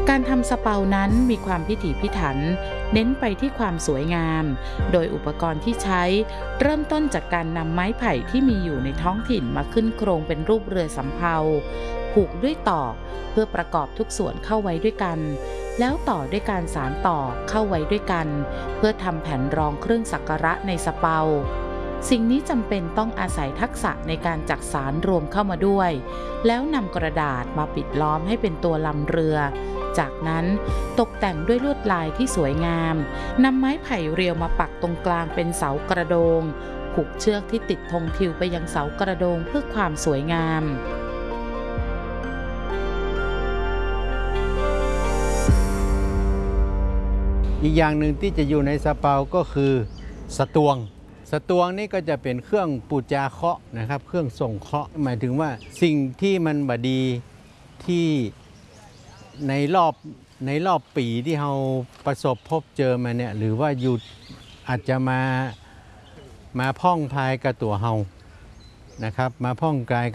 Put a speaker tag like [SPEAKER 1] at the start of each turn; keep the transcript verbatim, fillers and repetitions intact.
[SPEAKER 1] การทำสะเปานั้นมีความพิถีพิถันเน้นไปที่ความสวยงามโดยอุปกรณ์ที่ใช้เริ่มต้นจากการนำไม้ไผ่ที่มีอยู่ในท้องถิ่นมาขึ้นโครงเป็นรูปเรือสำเภาผูกด้วยตอกเพื่อประกอบทุกส่วนเข้าไว้ด้วยกันแล้วต่อด้วยการสานต่อเข้าไว้ด้วยกันเพื่อทำแผ่นรองเครื่องสักการะในสะเปาสิ่งนี้จำเป็นต้องอาศัยทักษะในการจักสานรวมเข้ามาด้วยแล้วนำกระดาษมาปิดล้อมให้เป็นตัวลำเรือจากนั้นตกแต่งด้วยลวดลายที่สวยงามนำไม้ไผ่เรียวมาปักตรงกลางเป็นเสากระโดงผูกเชือกที่ติดธงทิวไปยังเสากระโดงเพื่อความสวยงาม
[SPEAKER 2] อีกอย่างหนึ่งที่จะอยู่ในสะเปาก็คือสตวงสตวงนี่ก็จะเป็นเครื่องปูจาเคาะนะครับเครื่องส่งเคาะหมายถึงว่าสิ่งที่มันบดีที่ในรอบในรอบปีที่เราประสบพบเจอมาเนี่ยหรือว่าอยู่อาจจะมามาพ่องพายกับตัวเฮานะครับมาพ่องกาย